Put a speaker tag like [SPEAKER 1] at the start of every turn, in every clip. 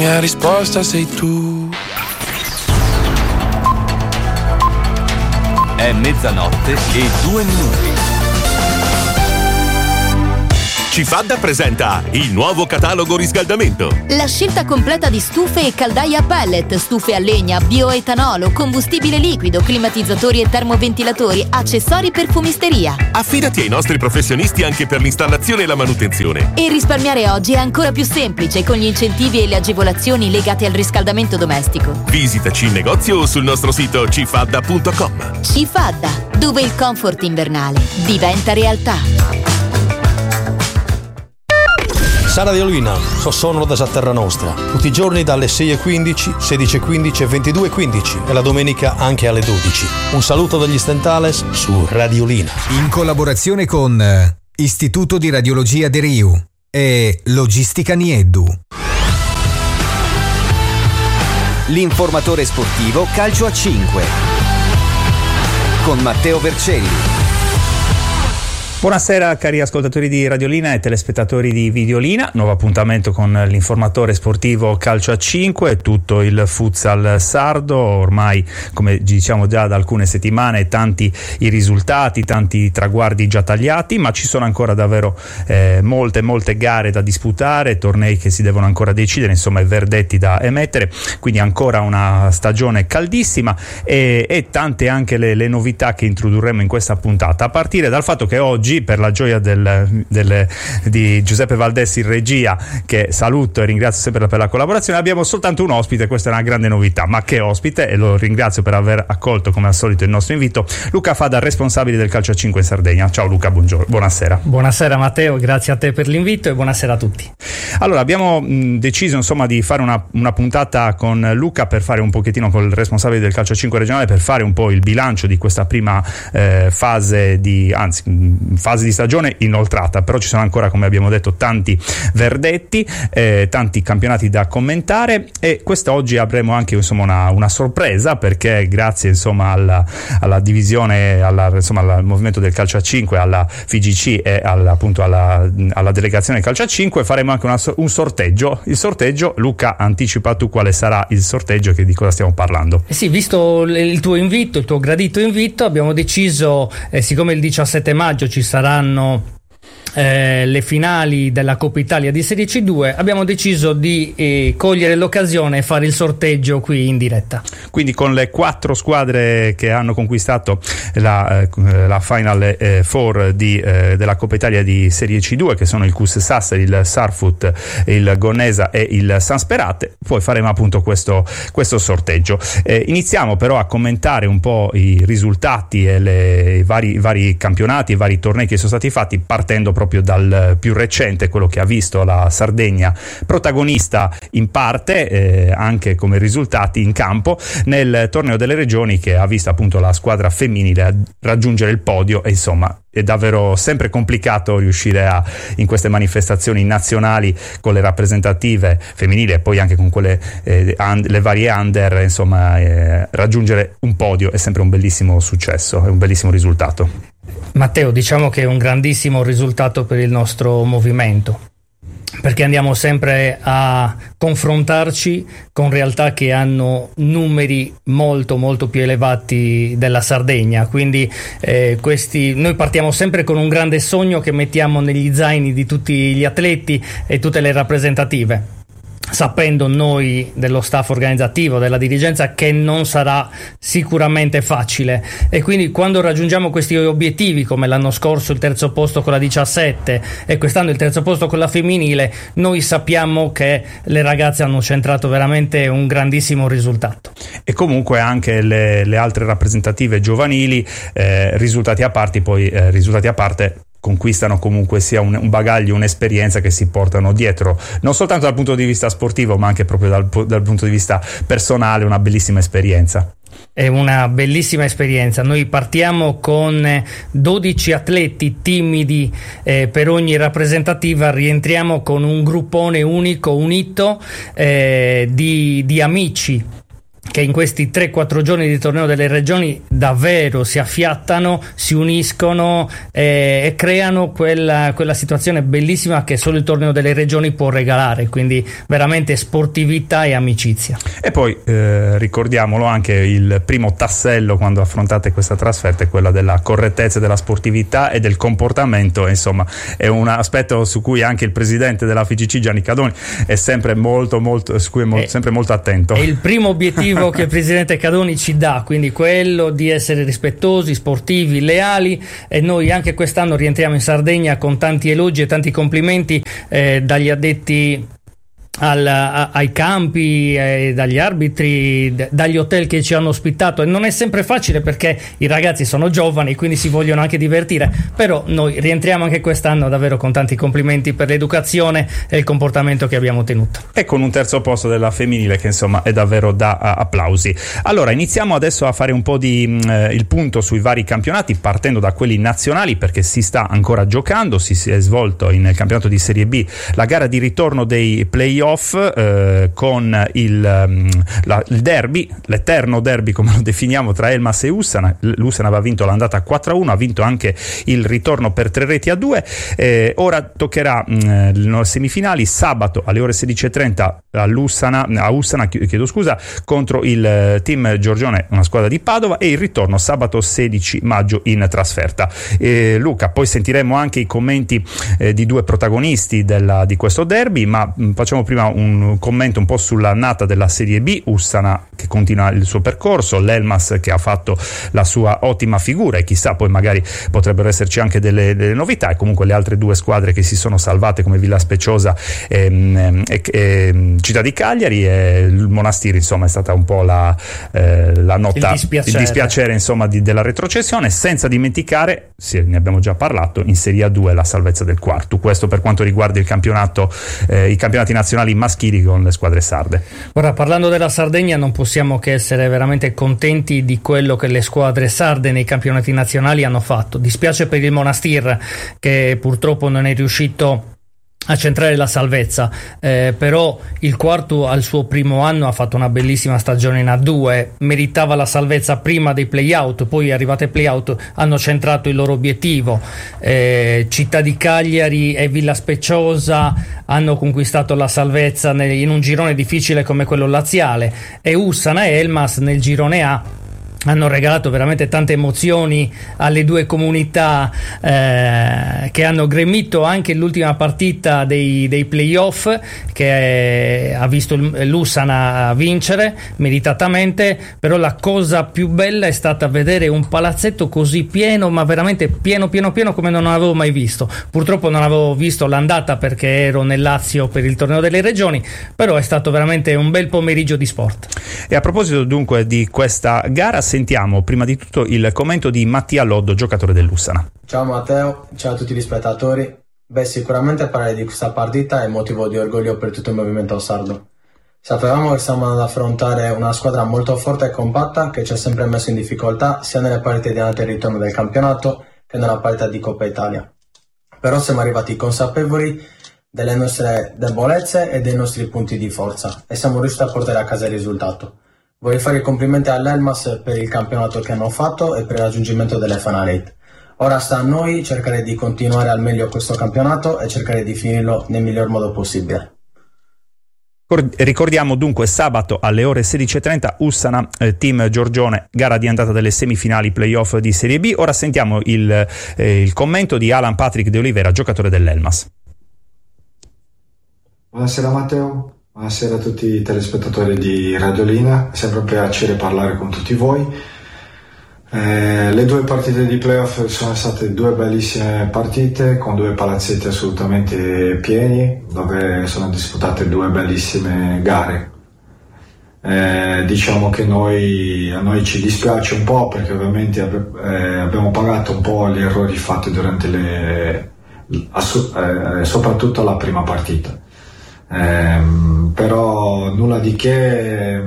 [SPEAKER 1] mia risposta sei tu.
[SPEAKER 2] È mezzanotte e 2 minuti.
[SPEAKER 3] Cifadda presenta il nuovo catalogo riscaldamento.
[SPEAKER 4] La scelta completa di stufe e caldaie a pellet, stufe a legna, bioetanolo, combustibile liquido, climatizzatori e termoventilatori, accessori per fumisteria.
[SPEAKER 3] Affidati ai nostri professionisti anche per l'installazione e la manutenzione.
[SPEAKER 4] E risparmiare oggi è ancora più semplice con gli incentivi e le agevolazioni legate al riscaldamento domestico.
[SPEAKER 3] Visitaci in negozio o sul nostro sito cifadda.com.
[SPEAKER 4] Cifadda, dove il comfort invernale diventa realtà.
[SPEAKER 5] Sara Radiolina, sono da Terra Nostra, tutti i giorni dalle 6:15, 16:15 e 22:15 e la domenica anche alle 12. Un saluto dagli Stentales su Radiolina.
[SPEAKER 6] In collaborazione con Istituto di Radiologia de Riu e Logistica Nieddu.
[SPEAKER 2] L'informatore sportivo Calcio a 5 con Matteo Vercelli.
[SPEAKER 7] Buonasera cari ascoltatori di Radiolina e telespettatori di Videolina, nuovo appuntamento con l'informatore sportivo Calcio a 5, tutto il futsal sardo, ormai come diciamo già da alcune settimane tanti i risultati, tanti traguardi già tagliati, ma ci sono ancora davvero molte gare da disputare, tornei che si devono ancora decidere, insomma i verdetti da emettere, quindi ancora una stagione caldissima e tante anche le novità che introdurremo in questa puntata, a partire dal fatto che oggi, per la gioia di Giuseppe Valdessi in regia, che saluto e ringrazio sempre per la collaborazione, abbiamo soltanto un ospite. Questa è una grande novità, ma che ospite, e lo ringrazio per aver accolto come al solito il nostro invito, Luca Fada, responsabile del Calcio a 5 in Sardegna. Ciao Luca, buonasera.
[SPEAKER 8] Buonasera Matteo, grazie a te per l'invito e buonasera a tutti.
[SPEAKER 7] Allora, abbiamo deciso insomma di fare una puntata con Luca per fare un pochettino con il responsabile del Calcio a 5 regionale, per fare un po' il bilancio di questa prima fase di stagione inoltrata, però ci sono ancora, come abbiamo detto, tanti verdetti, tanti campionati da commentare, e quest'oggi avremo anche insomma una sorpresa, perché grazie insomma alla divisione, al movimento del Calcio a 5, alla FIGC e appunto alla delegazione Calcio a 5 faremo anche un sorteggio. Il sorteggio, Luca, anticipa tu quale sarà il sorteggio e di cosa stiamo parlando.
[SPEAKER 8] Sì, visto il tuo invito, il tuo gradito invito, abbiamo deciso, siccome il 17 maggio ci saranno le finali della Coppa Italia di Serie C2, abbiamo deciso di cogliere l'occasione e fare il sorteggio qui in diretta.
[SPEAKER 7] Quindi con le 4 squadre che hanno conquistato la Final Four della Coppa Italia di Serie C2, che sono il Cus Sassari, il Sarfut, il Gonnesa e il Sansperate, poi faremo appunto questo sorteggio. Iniziamo però a commentare un po' i risultati e i vari campionati, i vari tornei che sono stati fatti, partendo proprio dal più recente, quello che ha visto la Sardegna protagonista in parte, anche come risultati in campo, nel torneo delle regioni, che ha visto appunto la squadra femminile raggiungere il podio. E insomma è davvero sempre complicato riuscire in queste manifestazioni nazionali con le rappresentative femminili e poi anche con quelle le varie under, insomma raggiungere un podio è sempre un bellissimo successo, è un bellissimo risultato.
[SPEAKER 8] Matteo, diciamo che è un grandissimo risultato per il nostro movimento, perché andiamo sempre a confrontarci con realtà che hanno numeri molto più elevati della Sardegna, quindi noi partiamo sempre con un grande sogno che mettiamo negli zaini di tutti gli atleti e tutte le rappresentative, sapendo noi dello staff organizzativo, della dirigenza, che non sarà sicuramente facile, e quindi quando raggiungiamo questi obiettivi, come l'anno scorso il terzo posto con la 17 e quest'anno il terzo posto con la femminile, noi sappiamo che le ragazze hanno centrato veramente un grandissimo risultato.
[SPEAKER 7] E comunque anche le altre rappresentative giovanili, risultati a parte, conquistano comunque sia un bagaglio, un'esperienza che si portano dietro, non soltanto dal punto di vista sportivo, ma anche proprio dal punto di vista personale, una bellissima esperienza.
[SPEAKER 8] È una bellissima esperienza. Noi partiamo con 12 atleti timidi per ogni rappresentativa, rientriamo con un gruppone unico, unito, di amici che in questi 3-4 giorni di torneo delle regioni davvero si affiattano, si uniscono e creano quella situazione bellissima che solo il torneo delle regioni può regalare, quindi veramente sportività e amicizia.
[SPEAKER 7] E poi ricordiamolo anche, il primo tassello quando affrontate questa trasferta è quella della correttezza, della sportività e del comportamento, insomma è un aspetto su cui anche il presidente della FIGC Gianni Cadoni è sempre molto sempre molto attento.
[SPEAKER 8] È il primo obiettivo che il presidente Cadoni ci dà, quindi quello di essere rispettosi, sportivi, leali, e noi anche quest'anno rientriamo in Sardegna con tanti elogi e tanti complimenti dagli addetti ai campi, dagli arbitri, dagli hotel che ci hanno ospitato, e non è sempre facile perché i ragazzi sono giovani, quindi si vogliono anche divertire, però noi rientriamo anche quest'anno davvero con tanti complimenti per l'educazione e il comportamento che abbiamo tenuto,
[SPEAKER 7] e con un terzo posto della femminile che insomma è davvero da applausi. Allora iniziamo adesso a fare un po' di il punto sui vari campionati, partendo da quelli nazionali, perché si sta ancora giocando. Si è svolto nel campionato di Serie B la gara di ritorno dei playoff con il derby, l'eterno derby come lo definiamo, tra Elmas e Ussana. L'Ussana aveva vinto l'andata 4-1, ha vinto anche il ritorno per 3-2. Ora toccherà le semifinali sabato alle ore 16:30 a Ussana, contro il team Giorgione, una squadra di Padova, e il ritorno sabato 16 maggio in trasferta. Luca, poi sentiremo anche i commenti di due protagonisti di questo derby, ma facciamo prima un commento un po' sull'annata della Serie B. Ussana che continua il suo percorso, l'Elmas che ha fatto la sua ottima figura, e chissà poi magari potrebbero esserci anche delle novità, e comunque le altre due squadre che si sono salvate come Villa Speciosa e Città di Cagliari, e il Monastir, insomma è stata un po' la nota, il dispiacere insomma della retrocessione, senza dimenticare, ne abbiamo già parlato, in Serie A2 la salvezza del quarto. Questo per quanto riguarda il campionato, i campionati nazionali maschili con le squadre sarde.
[SPEAKER 8] Ora, parlando della Sardegna, non possiamo che essere veramente contenti di quello che le squadre sarde nei campionati nazionali hanno fatto. Dispiace per il Monastir che purtroppo non è riuscito a centrare la salvezza, però il quarto al suo primo anno ha fatto una bellissima stagione in A2, meritava la salvezza prima dei play-out, poi arrivate ai play-out hanno centrato il loro obiettivo. Città di Cagliari e Villa Speciosa hanno conquistato la salvezza in un girone difficile come quello laziale, e Ussana e Elmas nel girone A hanno regalato veramente tante emozioni alle due comunità che hanno gremito anche l'ultima partita dei playoff, che ha visto l'Ussana vincere meritatamente. Però la cosa più bella è stata vedere un palazzetto così pieno, ma veramente pieno come non avevo mai visto. Purtroppo non avevo visto l'andata perché ero nel Lazio per il torneo delle regioni, però è stato veramente un bel pomeriggio di sport.
[SPEAKER 7] E a proposito dunque di questa gara, sentiamo prima di tutto il commento di Mattia Loddo, giocatore dell'Ussana.
[SPEAKER 9] Ciao Matteo, ciao a tutti gli spettatori. Sicuramente parlare di questa partita è motivo di orgoglio per tutto il movimento sardo. Sapevamo che stavamo ad affrontare una squadra molto forte e compatta che ci ha sempre messo in difficoltà sia nelle partite di andata e ritorno del campionato che nella partita di Coppa Italia. Però siamo arrivati consapevoli delle nostre debolezze e dei nostri punti di forza e siamo riusciti a portare a casa il risultato. Voglio fare i complimenti all'Elmas per il campionato che hanno fatto e per il raggiungimento delle Final 8. Ora sta a noi cercare di continuare al meglio questo campionato e cercare di finirlo nel miglior modo possibile.
[SPEAKER 7] Ricordiamo dunque sabato alle ore 16:30 Ussana Team Giorgione, gara di andata delle semifinali playoff di Serie B. Ora sentiamo il commento di Alan Patrick De Oliveira, giocatore dell'Elmas.
[SPEAKER 10] Buonasera Matteo. Buonasera a tutti i telespettatori di Radiolina, è sempre un piacere parlare con tutti voi. Le due partite di playoff sono state due bellissime partite con due palazzetti assolutamente pieni, dove sono disputate due bellissime gare. Diciamo che a noi ci dispiace un po' perché ovviamente abbiamo pagato un po' gli errori fatti durante soprattutto la prima partita. Però nulla di che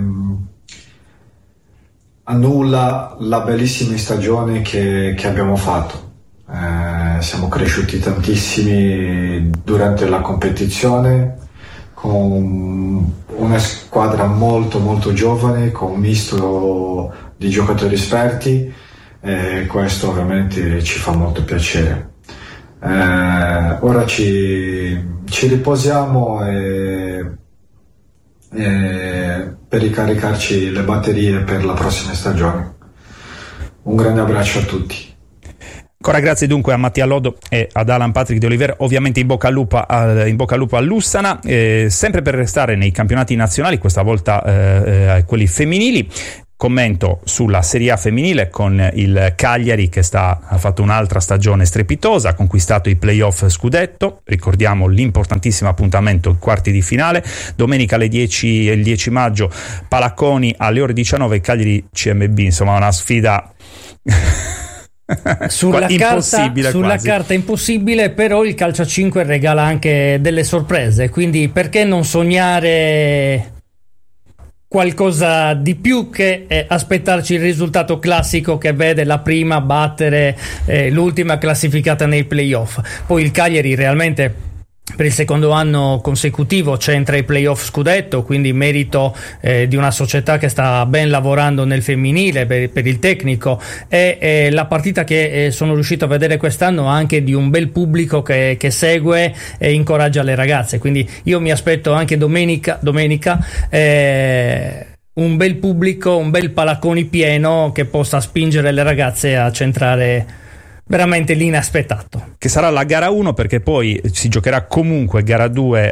[SPEAKER 10] annulla la bellissima stagione che abbiamo fatto. Siamo cresciuti tantissimi durante la competizione con una squadra molto molto giovane, con un misto di giocatori esperti, e questo ovviamente ci fa molto piacere. Ora ci riposiamo per ricaricarci le batterie per la prossima stagione. Un grande abbraccio a tutti.
[SPEAKER 7] Ancora grazie dunque a Mattia Loddo e ad Alan Patrick De Oliveira, ovviamente in bocca al lupo a Lussana, sempre per restare nei campionati nazionali, questa volta quelli femminili. Commento sulla Serie A femminile con il Cagliari che ha fatto un'altra stagione strepitosa, ha conquistato i playoff scudetto, ricordiamo l'importantissimo appuntamento, i quarti di finale, domenica alle 10, il 10 maggio Palacconi alle ore 19, Cagliari CMB, insomma una sfida
[SPEAKER 8] sulla carta impossibile, però il calcio a 5 regala anche delle sorprese, quindi perché non sognare qualcosa di più che aspettarci il risultato classico che vede la prima battere l'ultima classificata nei playoff. Poi il Cagliari realmente per il secondo anno consecutivo c'entra i playoff scudetto, quindi merito di una società che sta ben lavorando nel femminile per il tecnico, e la partita che sono riuscito a vedere quest'anno anche di un bel pubblico che segue e incoraggia le ragazze, quindi io mi aspetto anche domenica un bel pubblico, un bel Palacconi pieno che possa spingere le ragazze a centrare veramente l'inaspettato.
[SPEAKER 7] Che sarà la gara 1, perché poi si giocherà comunque gara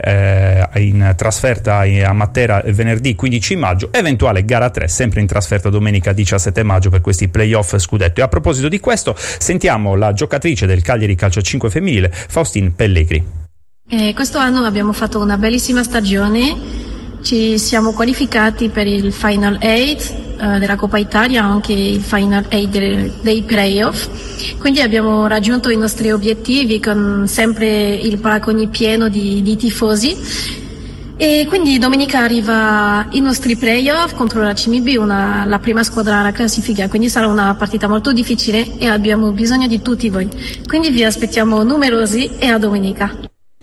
[SPEAKER 7] 2 in trasferta a Matera venerdì 15 maggio, eventuale gara 3 sempre in trasferta domenica 17 maggio per questi playoff scudetto. E a proposito di questo sentiamo la giocatrice del Cagliari Calcio 5 femminile, Faustine Pellegri.
[SPEAKER 11] Questo anno abbiamo fatto una bellissima stagione, ci siamo qualificati per il Final 8 della Coppa Italia, anche il Final 8 dei playoff, quindi abbiamo raggiunto i nostri obiettivi con sempre il Palacconi pieno di tifosi, e quindi domenica arriva i nostri playoff contro la CMB, la prima squadra alla classifica, quindi sarà una partita molto difficile e abbiamo bisogno di tutti voi, quindi vi aspettiamo numerosi e a domenica.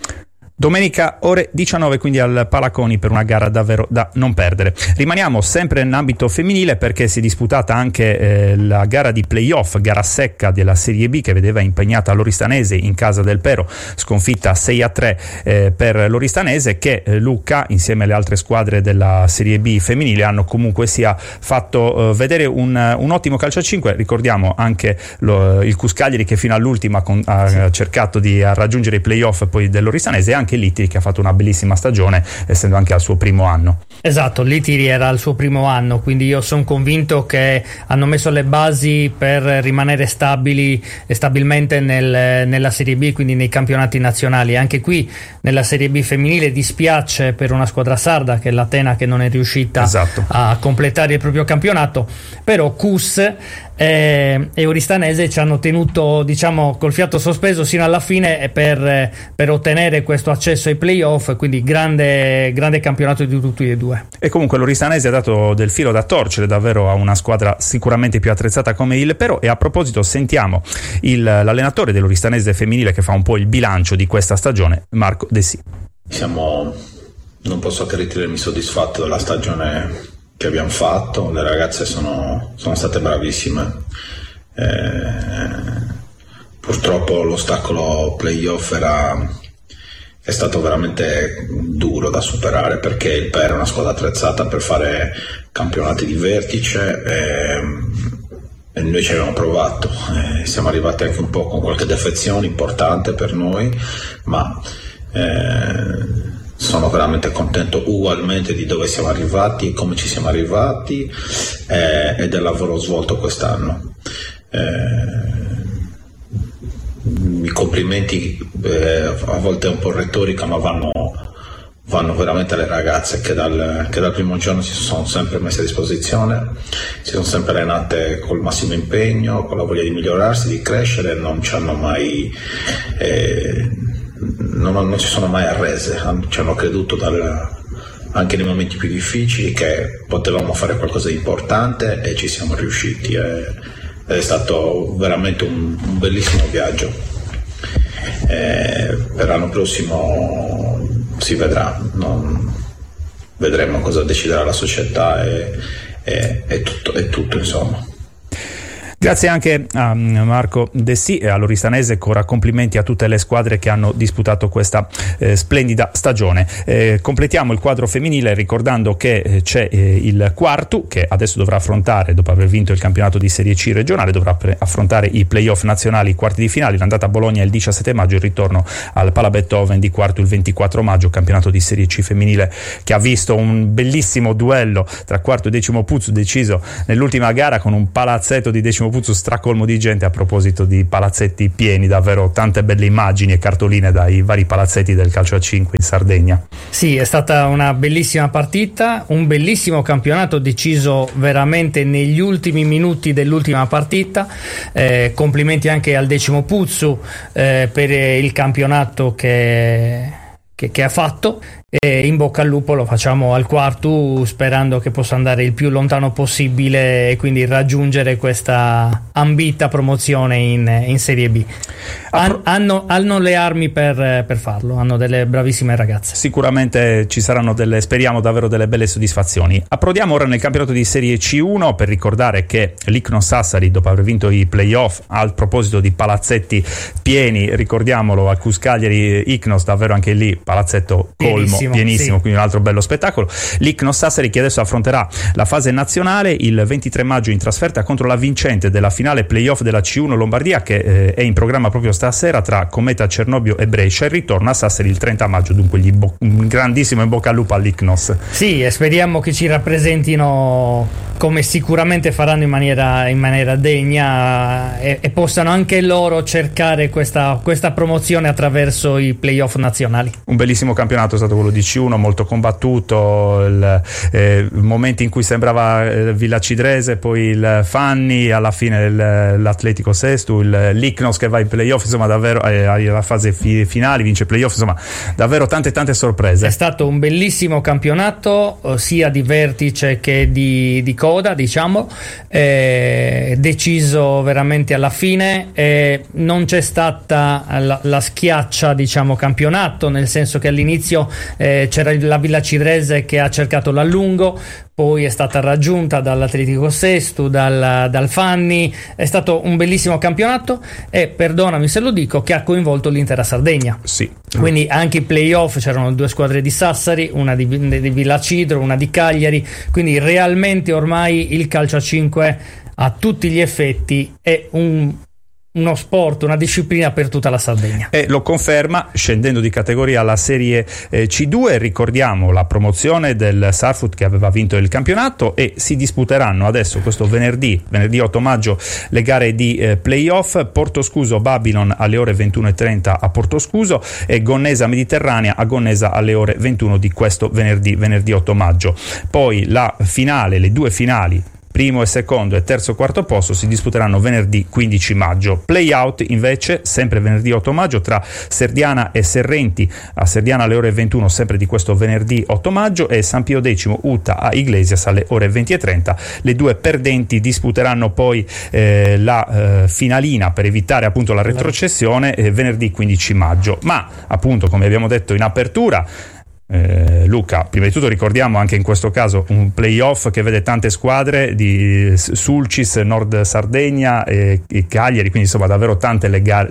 [SPEAKER 7] Domenica ore 19 quindi al Palacconi per una gara davvero da non perdere. Rimaniamo sempre in ambito femminile perché si è disputata anche la gara di playoff, gara secca della Serie B che vedeva impegnata l'Oristanese in casa del Pero, sconfitta 6-3 per l'Oristanese, che Lucca insieme alle altre squadre della Serie B femminile hanno comunque sia fatto vedere un ottimo calcio a 5. Ricordiamo anche il Cus Cagliari che fino all'ultima ha cercato di raggiungere i playoff poi dell'Oristanese, e anche l'Itiri che ha fatto una bellissima stagione essendo anche al suo primo anno.
[SPEAKER 8] Esatto, l'Itiri era al suo primo anno, quindi io sono convinto che hanno messo le basi per rimanere stabilmente nella Serie B, quindi nei campionati nazionali. Anche qui nella Serie B femminile dispiace per una squadra sarda che è l'Atena, che non è riuscita a completare il proprio campionato, però Cus e Oristanese ci hanno tenuto, diciamo, col fiato sospeso sino alla fine per ottenere questo accesso ai playoff, quindi grande campionato di tutti e due.
[SPEAKER 7] E comunque l'Oristanese ha dato del filo da torcere davvero a una squadra sicuramente più attrezzata come il Pero. E a proposito sentiamo l'allenatore dell'Oristanese femminile che fa un po' il bilancio di questa stagione, Marco De Sì.
[SPEAKER 12] Non posso che ritenermi soddisfatto della stagione che abbiamo fatto, le ragazze sono state bravissime, purtroppo l'ostacolo playoff è stato veramente duro da superare, perché il Per è una squadra attrezzata per fare campionati di vertice e noi ci abbiamo provato, siamo arrivati anche un po' con qualche defezione importante per noi, ma sono veramente contento ugualmente di dove siamo arrivati, come ci siamo arrivati e del lavoro svolto quest'anno. I complimenti a volte è un po' retorica, ma vanno veramente alle ragazze che dal primo giorno si sono sempre messe a disposizione, si sono sempre allenate col massimo impegno, con la voglia di migliorarsi, di crescere, non ci hanno mai non si sono mai arrese, ci hanno creduto anche nei momenti più difficili che potevamo fare qualcosa di importante, e ci siamo riusciti. È stato veramente un bellissimo viaggio. Per l'anno prossimo si vedrà, vedremo cosa deciderà la società e tutto insomma.
[SPEAKER 7] Grazie anche a Marco Dessì e all'Oristanese, ancora complimenti a tutte le squadre che hanno disputato questa splendida stagione. Completiamo il quadro femminile ricordando che c'è il Quartu che adesso dovrà affrontare, dopo aver vinto il campionato di Serie C regionale, dovrà affrontare i playoff nazionali, i quarti di finale. L'andata a Bologna il 17 maggio, il ritorno al Pala Beethoven di Quartu il 24 maggio, campionato di Serie C femminile che ha visto un bellissimo duello tra Quartu e Decimo Puzzu deciso nell'ultima gara con un palazzetto di Decimo Puzzu stracolmo di gente. A proposito di palazzetti pieni, davvero tante belle immagini e cartoline dai vari palazzetti del calcio a 5 in Sardegna.
[SPEAKER 8] Sì, è stata una bellissima partita, un bellissimo campionato deciso veramente negli ultimi minuti dell'ultima partita. Complimenti anche al Decimo Puzzu per il campionato che ha fatto, e in bocca al lupo lo facciamo al Quartu, sperando che possa andare il più lontano possibile e quindi raggiungere questa ambita promozione in Serie B. Hanno le armi per farlo, hanno delle bravissime ragazze.
[SPEAKER 7] Sicuramente ci saranno speriamo davvero delle belle soddisfazioni. Approdiamo ora nel campionato di Serie C1 per ricordare che l'Icnos Sassari, dopo aver vinto i playoff, a proposito di palazzetti pieni, ricordiamolo, al Cus Cagliari Icnos, davvero anche lì palazzetto colmo, pienissimo, sì. Quindi un altro bello spettacolo. L'Icnos Sassari che adesso affronterà la fase nazionale il 23 maggio in trasferta contro la vincente della finale playoff della C1 Lombardia, che è in programma proprio stasera tra Cometa, Cernobbio e Brescia. Il ritorno a Sassari il 30 maggio, dunque un grandissimo in bocca al lupo all'Icnos. Sì,
[SPEAKER 8] e speriamo che ci rappresentino come sicuramente faranno in maniera degna, e possano anche loro cercare questa promozione attraverso i playoff nazionali.
[SPEAKER 7] Un bellissimo campionato è stato quello di C1, molto combattuto, momenti in cui sembrava Villa Cidrese, poi il Fanni, alla fine l'Atletico Sestu, l'Icnos che va in playoff, insomma davvero alla fase finale, vince playoff, insomma davvero tante sorprese. È stato un bellissimo campionato,
[SPEAKER 8] sia di vertice che di coda, diciamo, deciso veramente alla fine. Non c'è stata la schiaccia, diciamo, campionato, nel senso che all'inizio c'era la Villa Cidrese che ha cercato l'allungo, poi è stata raggiunta dall'Atletico Sestu, dal Fanni. È stato un bellissimo campionato e, perdonami se lo dico, che ha coinvolto l'intera Sardegna.
[SPEAKER 7] Sì.
[SPEAKER 8] Quindi anche i playoff c'erano 2 squadre di Sassari, una di Villa Cidro, una di Cagliari, quindi realmente ormai il calcio a 5 a tutti gli effetti è uno sport, una disciplina per tutta la Sardegna.
[SPEAKER 7] E lo conferma scendendo di categoria alla Serie C2. Ricordiamo la promozione del Sarfut che aveva vinto il campionato, e si disputeranno adesso questo venerdì 8 maggio le gare di playoff. Portoscuso Babylon alle ore 21:30 a Portoscuso e Gonnesa Mediterranea a Gonnesa alle ore 21 di questo venerdì 8 maggio. Poi la finale, le 2 finali, primo e secondo e terzo e quarto posto, si disputeranno venerdì 15 maggio. Playout invece sempre venerdì 8 maggio tra Serdiana e Serrenti, a Serdiana alle ore 21 sempre di questo venerdì 8 maggio, e San Pio X Uta a Iglesias alle ore 20:30. Le 2 perdenti disputeranno poi la finalina per evitare appunto la retrocessione venerdì 15 maggio. Ma appunto, come abbiamo detto in apertura, Luca, prima di tutto ricordiamo anche in questo caso un playoff che vede tante squadre di Sulcis, Nord Sardegna e Cagliari, quindi insomma davvero tante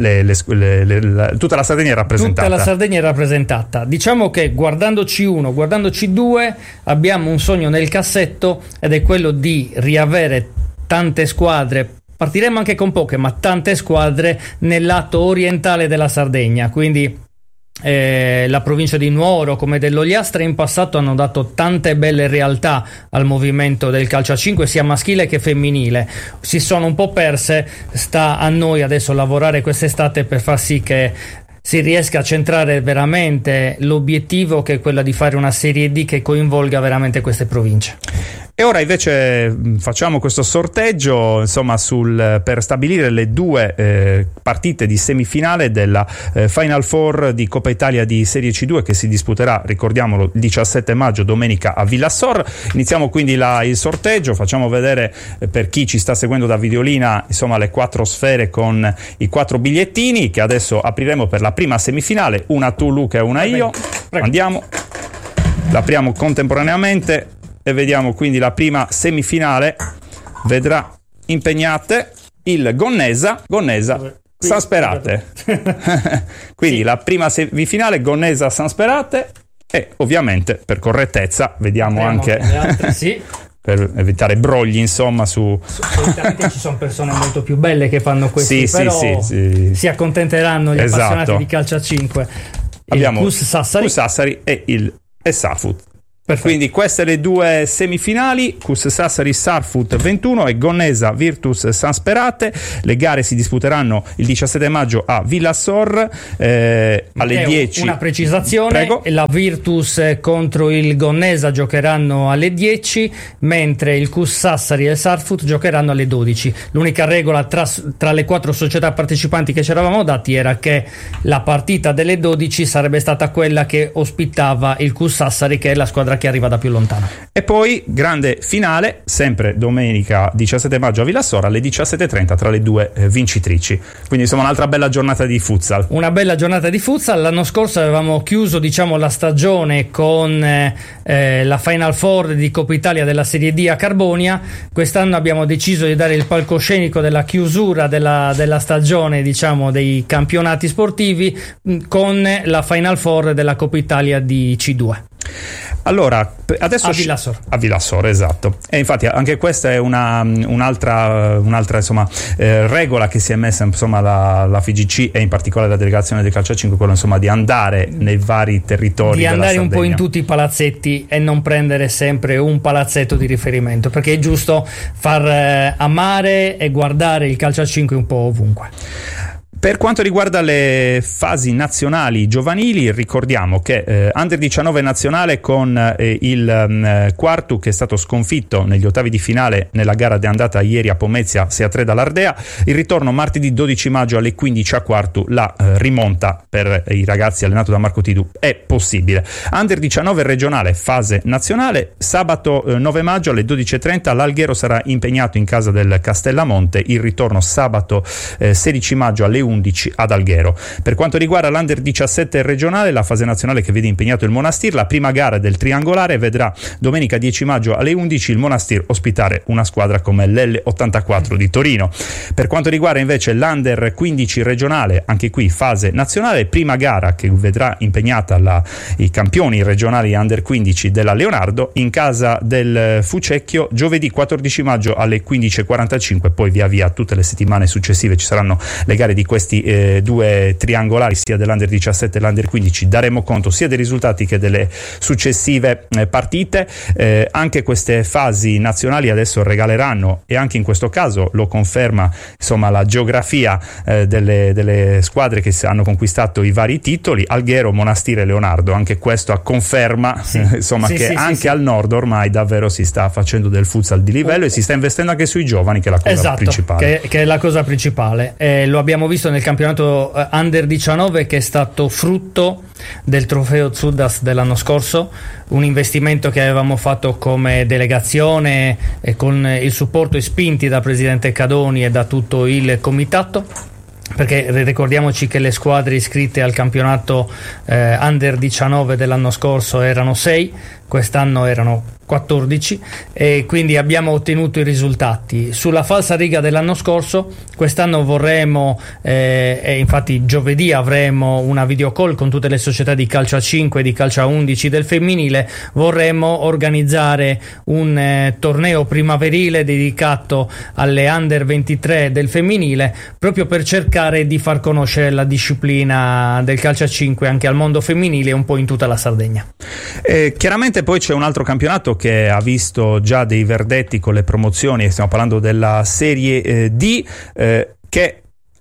[SPEAKER 7] tutta la Sardegna è rappresentata.
[SPEAKER 8] Tutta la Sardegna è rappresentata. Diciamo che guardando C1, guardando C2 abbiamo un sogno nel cassetto, ed è quello di riavere tante squadre. Partiremo anche con poche, ma tante squadre nel lato orientale della Sardegna, quindi la provincia di Nuoro come dell'Ogliastra in passato hanno dato tante belle realtà al movimento del calcio a 5 sia maschile che femminile. Si sono un po' perse, sta a noi adesso lavorare quest'estate per far sì che si riesca a centrare veramente l'obiettivo, che è quello di fare una Serie D che coinvolga veramente queste province.
[SPEAKER 7] E ora invece facciamo questo sorteggio, insomma, per stabilire le due partite di semifinale della Final Four di Coppa Italia di Serie C2 che si disputerà, ricordiamolo, il 17 maggio, domenica a Villassor. Iniziamo quindi il sorteggio, facciamo vedere per chi ci sta seguendo da Videolina, insomma, le 4 sfere con i 4 bigliettini che adesso apriremo per la prima semifinale, una tu Luca e una io. Prego. Andiamo, l'apriamo contemporaneamente e vediamo quindi la prima semifinale. Vedrà impegnate il Gonnesa San Sperate. Quindi sì, la prima semifinale Gonnesa San Sperate, e ovviamente per correttezza vediamo anche
[SPEAKER 8] sì,
[SPEAKER 7] per evitare brogli, insomma,
[SPEAKER 8] solitamente ci sono persone molto più belle che fanno questi, però
[SPEAKER 7] sì.
[SPEAKER 8] Si accontenteranno gli appassionati di calcio a 5.
[SPEAKER 7] Abbiamo
[SPEAKER 8] il CUS Sassari
[SPEAKER 7] e il Sarfut.
[SPEAKER 8] Perfetto.
[SPEAKER 7] Quindi queste le due semifinali, CUS Sassari Sarfut 21 e Gonnesa Virtus San Sperate. Le gare si disputeranno il 17 maggio a Villassor alle 10.
[SPEAKER 8] Una precisazione:
[SPEAKER 7] prego.
[SPEAKER 8] La Virtus contro il Gonnesa giocheranno alle 10, mentre il CUS Sassari e il Sarfut giocheranno alle 12. L'unica regola tra le 4 società partecipanti che ci eravamo dati era che la partita delle 12 sarebbe stata quella che ospitava il CUS Sassari, che è la squadra che arriva da più lontano.
[SPEAKER 7] E poi grande finale, sempre domenica 17 maggio a Villassor alle 17:30 tra le due vincitrici. Quindi insomma un'altra bella giornata di futsal.
[SPEAKER 8] Una bella giornata di futsal. L'anno scorso avevamo chiuso, diciamo, la stagione con la Final Four di Coppa Italia della Serie D a Carbonia. Quest'anno abbiamo deciso di dare il palcoscenico della chiusura della stagione, diciamo, dei campionati sportivi con la Final Four della Coppa Italia di C2.
[SPEAKER 7] Allora, adesso a Villassor, esatto. E infatti anche questa è un'altra insomma regola che si è messa, insomma, la FIGC e in particolare la delegazione del calcio a 5, quello, insomma, di andare nei vari territori,
[SPEAKER 8] di andare
[SPEAKER 7] della
[SPEAKER 8] un po' in
[SPEAKER 7] Sardegna,
[SPEAKER 8] tutti i palazzetti e non prendere sempre un palazzetto di riferimento, perché è giusto far amare e guardare il calcio a 5 un po' ovunque.
[SPEAKER 7] Per quanto riguarda le fasi nazionali giovanili, ricordiamo che Under 19 nazionale con il Quartu, che è stato sconfitto negli ottavi di finale nella gara di andata ieri a Pomezia 6-3 dall'Ardea. Il ritorno martedì 12 maggio alle 15 a Quartu. La rimonta per i ragazzi allenato da Marco Tidu è possibile. Under 19 regionale fase nazionale, sabato 9 maggio alle 12:30 l'Alghero sarà impegnato in casa del Castellamonte. Il ritorno sabato 16 maggio alle 11 ad Alghero. Per quanto riguarda l'Under 17 regionale, la fase nazionale che vede impegnato il Monastir, la prima gara del triangolare vedrà domenica 10 maggio alle 11 il Monastir ospitare una squadra come l'L84 di Torino. Per quanto riguarda invece l'Under 15 regionale, anche qui fase nazionale, prima gara che vedrà impegnata i campioni regionali Under 15 della Leonardo in casa del Fucecchio giovedì 14 maggio alle 15:45. Poi via via tutte le settimane successive ci saranno le gare di questi due triangolari, sia dell'Under 17 e l'Under 15. Daremo conto sia dei risultati che delle successive partite. Anche queste fasi nazionali adesso regaleranno, e anche in questo caso lo conferma, insomma, la geografia delle squadre che hanno conquistato i vari titoli, Alghero, Monastir e Leonardo. Anche questo a conferma che al nord ormai davvero si sta facendo del futsal di livello e si sta investendo anche sui giovani, che è la cosa principale. Che
[SPEAKER 8] è la cosa principale. Lo abbiamo visto nel campionato Under 19, che è stato frutto del trofeo Zudas dell'anno scorso, un investimento che avevamo fatto come delegazione e con il supporto e spinti da presidente Cadoni e da tutto il comitato, perché ricordiamoci che le squadre iscritte al campionato Under 19 dell'anno scorso erano 6, quest'anno erano 14, e quindi abbiamo ottenuto i risultati sulla falsariga dell'anno scorso. Quest'anno vorremmo e infatti giovedì avremo una video call con tutte le società di calcio a 5 e di calcio a 11 del femminile. Vorremmo organizzare un torneo primaverile dedicato alle Under 23 del femminile, proprio per cercare di far conoscere la disciplina del calcio a 5 anche al mondo femminile, un po' in tutta la Sardegna.
[SPEAKER 7] Chiaramente poi c'è un altro campionato che ha visto già dei verdetti con le promozioni, stiamo parlando della Serie D, che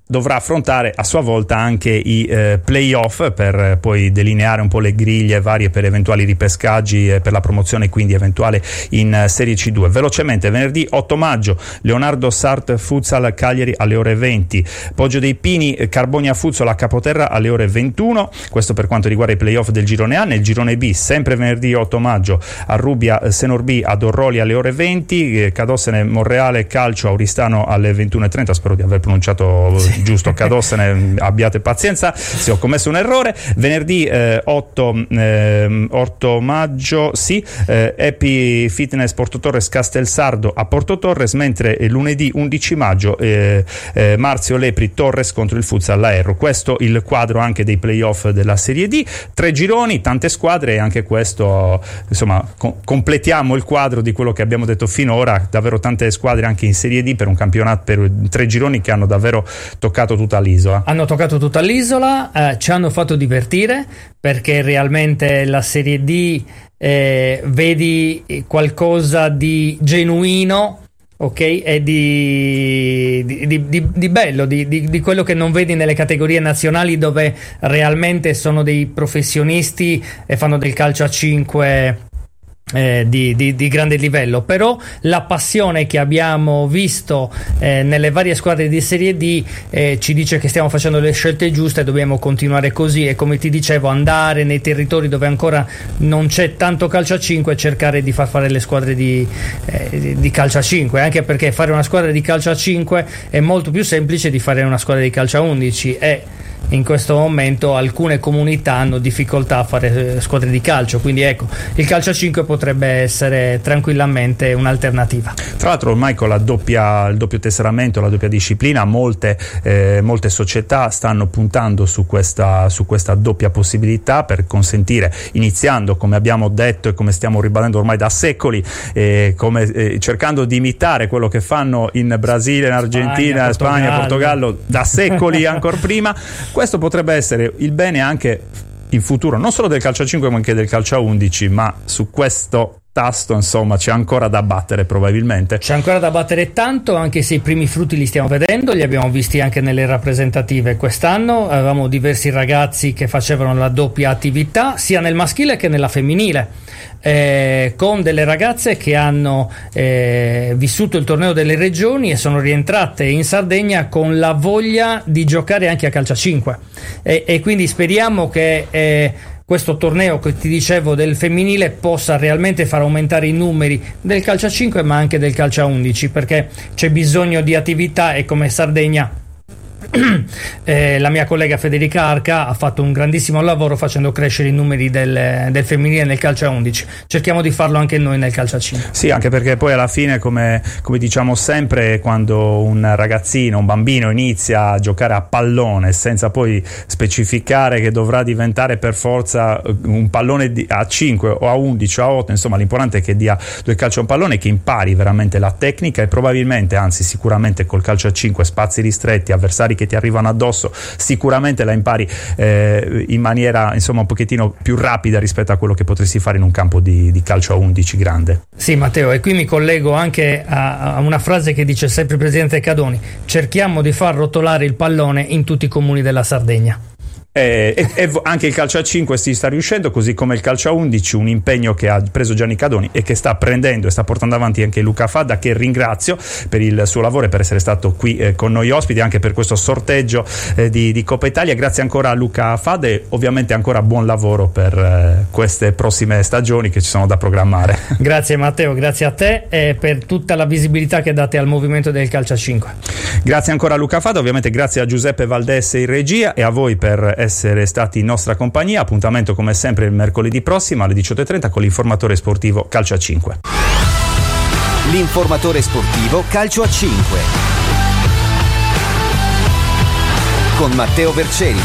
[SPEAKER 7] dovrà affrontare a sua volta anche i playoff per poi delineare un po' le griglie varie per eventuali ripescaggi e per la promozione quindi eventuale in Serie C2. Velocemente, venerdì 8 maggio Leonardo Sart Futsal Cagliari alle ore 20, Poggio dei Pini Carbonia Futsal a Capoterra alle ore 21, questo per quanto riguarda i playoff del girone A. Nel girone B, sempre venerdì 8 maggio Arrubia Senor B ad Orroli alle ore 20, Cadossene Monreale Calcio Auristano alle 21:30, spero di aver pronunciato giusto Cadossene, abbiate pazienza se ho commesso un errore. Venerdì 8 maggio Happy Fitness Porto Torres Castelsardo a Porto Torres, mentre lunedì 11 maggio Marzio Lepri Torres contro il Futsal Aero. Questo il quadro anche dei playoff della Serie D, 3 gironi, tante squadre, e anche questo insomma completiamo il quadro di quello che abbiamo detto finora, davvero tante squadre anche in Serie D per un campionato, per 3 gironi che hanno davvero toccato tutta l'isola. Hanno toccato tutta l'isola, ci hanno fatto divertire, perché realmente la Serie D vedi qualcosa di genuino, ok, e di bello, di quello che non vedi nelle categorie nazionali, dove realmente sono dei professionisti e fanno del calcio a 5 di grande livello. Però la passione che abbiamo visto nelle varie squadre di Serie D ci dice che stiamo facendo le scelte giuste, dobbiamo continuare così, e come ti dicevo andare nei territori dove ancora non c'è tanto calcio a 5 e cercare di far fare le squadre di calcio a 5, anche perché fare una squadra di calcio a 5 è molto più semplice di fare una squadra di calcio a 11, e in questo momento alcune comunità hanno difficoltà a fare squadre di calcio, quindi ecco, il calcio a 5 potrebbe essere tranquillamente un'alternativa. Tra l'altro ormai con il doppio tesseramento, la doppia disciplina, molte società stanno puntando su questa doppia possibilità, per consentire, iniziando come abbiamo detto e come stiamo ribadendo ormai da secoli, cercando di imitare quello che fanno in Brasile, in Argentina, Spagna, Portogallo da secoli ancora prima. Questo potrebbe essere il bene anche in futuro, non solo del calcio a 5 ma anche del calcio a 11, ma su questo tasto insomma c'è ancora da battere, probabilmente. C'è ancora da battere tanto, anche se i primi frutti li stiamo vedendo, li abbiamo visti anche nelle rappresentative quest'anno. Avevamo diversi ragazzi che facevano la doppia attività sia nel maschile che nella femminile, con delle ragazze che hanno vissuto il torneo delle regioni e sono rientrate in Sardegna con la voglia di giocare anche a calcio a 5, e quindi speriamo che questo torneo che ti dicevo del femminile possa realmente far aumentare i numeri del calcio a 5 ma anche del calcio a 11, perché c'è bisogno di attività, e come Sardegna la mia collega Federica Arca ha fatto un grandissimo lavoro facendo crescere i numeri del femminile nel calcio a 11. Cerchiamo di farlo anche noi nel calcio a 5. Sì, anche perché poi alla fine, come diciamo sempre, quando un ragazzino, un bambino inizia a giocare a pallone senza poi specificare che dovrà diventare per forza un pallone a 5 o a 11 o a 8, insomma l'importante è che dia due calci a un pallone, che impari veramente la tecnica, e probabilmente, anzi sicuramente col calcio a 5 spazi ristretti, avversari che ti arrivano addosso, sicuramente la impari in maniera insomma un pochettino più rapida rispetto a quello che potresti fare in un campo di calcio a 11 grande. Sì, Matteo, e qui mi collego anche a una frase che dice sempre il presidente Cadoni: cerchiamo di far rotolare il pallone in tutti i comuni della Sardegna. E anche il calcio a 5 si sta riuscendo, così come il calcio a 11, un impegno che ha preso Gianni Cadoni e che sta prendendo e sta portando avanti anche Luca Fadda, che ringrazio per il suo lavoro e per essere stato qui con noi ospiti, anche per questo sorteggio di Coppa Italia. Grazie ancora a Luca Fadda, e ovviamente ancora buon lavoro per queste prossime stagioni che ci sono da programmare. Grazie Matteo, grazie a te e per tutta la visibilità che date al movimento del calcio a 5. Grazie ancora a Luca Fadda, ovviamente grazie a Giuseppe Valdesse in regia e a voi per essere stati in nostra compagnia. Appuntamento come sempre il mercoledì prossimo alle 18:30 con l'informatore sportivo Calcio a 5.
[SPEAKER 2] L'informatore sportivo Calcio a 5 con Matteo Vercelli,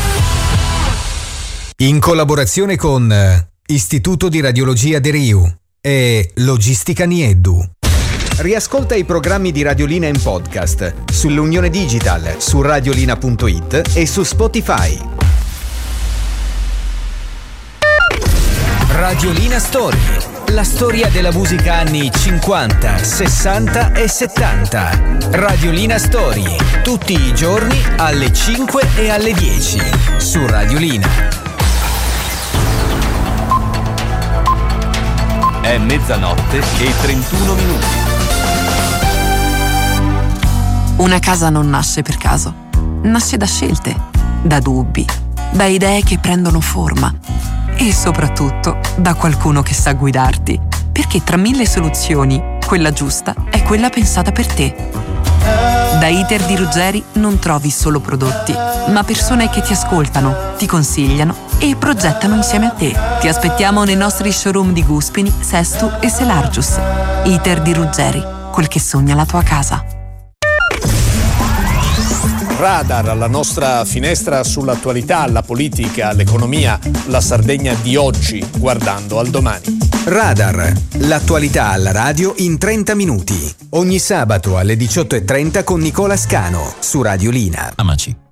[SPEAKER 6] in collaborazione con Istituto di Radiologia De Riu e Logistica Nieddu.
[SPEAKER 2] Riascolta i programmi di Radiolina in podcast sull'Unione Digital, su radiolina.it e su Spotify. Radiolina Story. La storia della musica anni 50, 60 e 70. Radiolina Story. Tutti i giorni alle 5 e alle 10 su Radiolina.
[SPEAKER 3] È mezzanotte e 31 minuti.
[SPEAKER 13] Una casa non nasce per caso. Nasce da scelte, da dubbi, da idee che prendono forma e soprattutto da qualcuno che sa guidarti, perché tra 1000 soluzioni, quella giusta è quella pensata per te. Da Iter di Ruggeri non trovi solo prodotti, ma persone che ti ascoltano, ti consigliano e progettano insieme a te. Ti aspettiamo nei nostri showroom di Guspini, Sestu e Selargius. Iter di Ruggeri, quel che sogna la tua casa.
[SPEAKER 14] Radar, la nostra finestra sull'attualità, la politica, l'economia, la Sardegna di oggi, guardando al domani.
[SPEAKER 2] Radar, l'attualità alla radio in 30 minuti. Ogni sabato alle 18:30 con Nicola Scano su Radiolina.
[SPEAKER 15] Amaci.